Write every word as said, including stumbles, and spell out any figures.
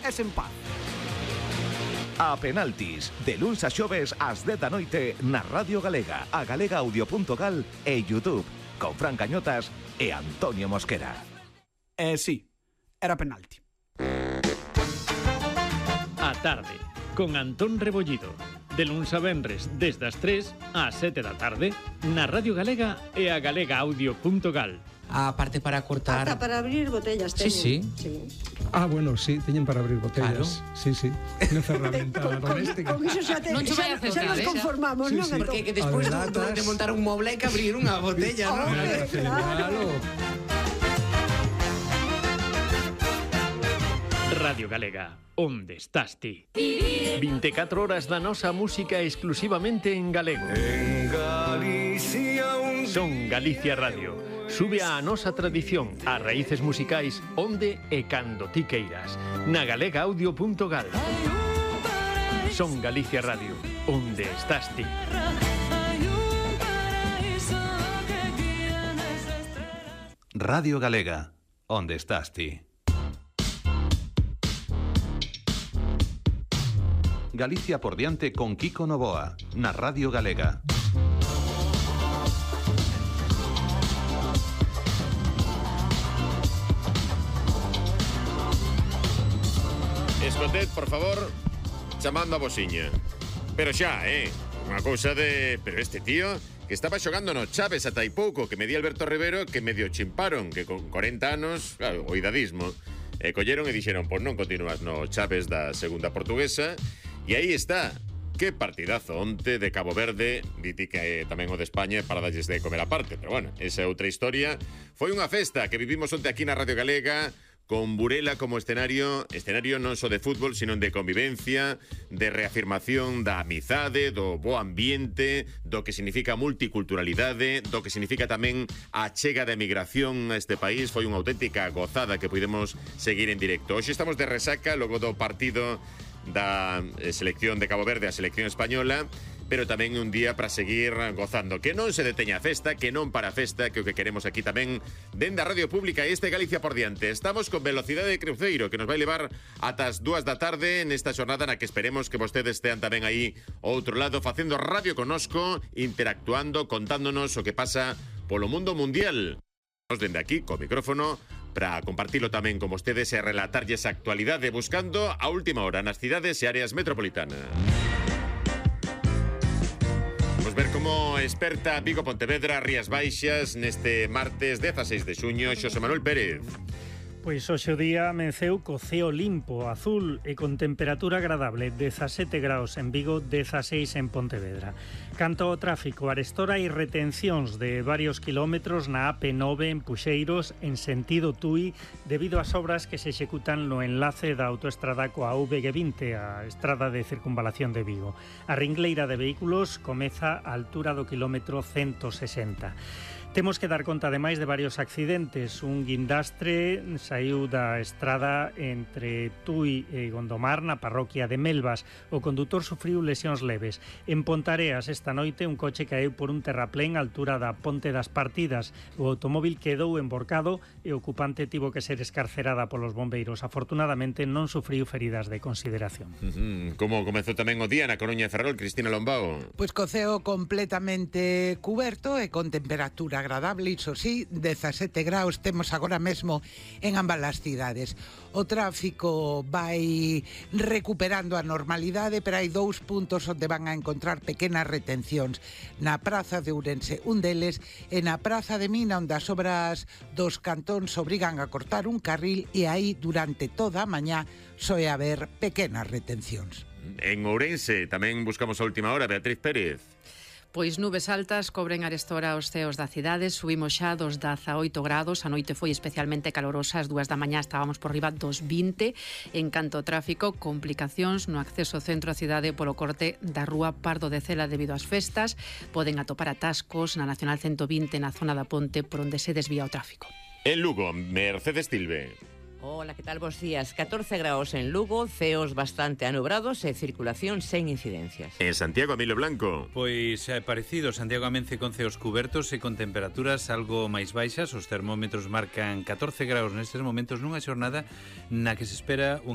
e sen paz. A penaltis, de luns a xoves ás dez da noite na Radio Galega, a galega audio punto gal e YouTube, con Fran Cañotas e Antonio Mosquera. Eh, sí, era penalti. A tarde, con Antón Rebollido, de luns a venres desde as tres ás sete da tarde na Radio Galega e a galega audio punto gal. A parte para cortar... Ata para abrir botellas Sí, teñen. sí. sí. Ah, bueno, sí, teñen para abrir botellas. Claro. Sí, sí. Unha ferramenta con, con, doméstica. con iso xa, te, Non che vai xa, a xa nos acercar, eh? conformamos, Sí, non? sí. Porque que despois A ver, de, de montar un moble hai que abrir unha botella, non? Hombre, claro. Radio Galega, onde estás ti? veinticuatro horas da nosa música exclusivamente en galego. En Galicia un... Son Galicia Radio. Sube a nosa tradición, as raíces musicais, onde e cando ti queiras. Na galega audio punto gal. Son Galicia Radio, onde estás ti? Radio Galega, onde estás ti? Galicia por diante con Kiko Novoa, na Radio Galega. Escotet, por favor, chamando a bociña. Pero xa, eh, unha cousa de... Pero este tío que estaba xogando no Chaves ata hai pouco, que me di Alberto Rivero que medio chimparon, que con corenta anos, claro, o idadismo, e colleron e dixeron, pois non continúas no Chaves da segunda portuguesa, e aí está. Que partidazo onte de Cabo Verde, diti que tamén o de España para dalles de comer aparte, pero bueno, esa é outra historia. Foi unha festa que vivimos onte aquí na Radio Galega, con Burela como escenario, escenario non só de fútbol, sino de convivencia, de reafirmación da amizade, do bo ambiente, do que significa multiculturalidade, do que significa tamén a chega de emigración a este país. Foi unha auténtica gozada que pudemos seguir en directo. Hoxe estamos de resaca, logo do partido da selección de Cabo Verde, a selección española, pero tamén un día para seguir gozando. Que non se deteña a festa, que non para a festa, que o que queremos aquí tamén dende a Radio Pública e este Galicia por diante. Estamos con velocidade de cruceiro que nos vai levar ata as dúas da tarde nesta xornada na que esperemos que vostedes estean tamén aí ao outro lado facendo radio conosco, interactuando, contándonos o que pasa polo mundo mundial. Nos dende aquí, co micrófono, para compartilo tamén con vostedes e relatarlles a actualidade buscando a última hora nas cidades e áreas metropolitanas. Vamos ver como experta Vigo, Pontevedra, Rías Baixas neste martes dezaseis de xuño. Xosé Manuel Pérez. Pois hoxe o día amenceu co ceo limpo, azul e con temperatura agradable, dezasete graus en Vigo, dezaseis en Pontevedra. Canto ao tráfico, arestora hai retencións de varios kilómetros na A P nove en Puxeiros en sentido Tui debido ás obras que se executan no enlace da autoestrada coa V G vinte, a estrada de circunvalación de Vigo. A ringleira de vehículos comeza á altura do kilómetro ciento sesenta. Temos que dar conta, ademais, de varios accidentes. Un guindastre saiu da estrada entre Tui e Gondomar, na parroquia de Melvas. O condutor sufriu lesións leves. En Pontareas, esta noite, un coche caeu por un terraplén á altura da Ponte das Partidas. O automóvil quedou emborcado e o ocupante tivo que ser escarcerada polos bombeiros. Afortunadamente, non sufriu feridas de consideración. Uh-huh. Como comezou tamén o día na Coruña e Ferrol, Cristina Lombao? Pois co ceo completamente cuberto e con temperatura agradable, iso sí, dezasete graus temos agora mesmo en ambas as cidades. O tráfico vai recuperando a normalidade, pero hai dous puntos onde van a encontrar pequenas retencións. Na praza de Ourense, un deles, e na praza de Mina, onde as obras dos cantóns obrigan a cortar un carril e aí durante toda a mañá soe haber pequenas retencións. En Ourense tamén buscamos a última hora, Beatriz Pérez. Pois nubes altas cobren arestora os ceos da cidade. Subimos xa dos dezaoito grados. A noite foi especialmente calorosa. As dúas da mañá estábamos por riba dos vinte. En canto ao tráfico, complicacións no acceso ao centro da cidade polo corte da rúa Pardo de Cela debido ás festas. Poden atopar atascos na Nacional ciento vinte na zona da Ponte por onde se desvía o tráfico. En Lugo, Mercedes Tilbe. Hola, que tal? Bos días. catorce graus en Lugo, ceos bastante anubrados e circulación sen incidencias. En Santiago, Emilio Blanco. Pois é parecido, Santiago amence con ceos cubertos e con temperaturas algo máis baixas. Os termómetros marcan catorce graus nestes momentos nunha xornada na que se espera un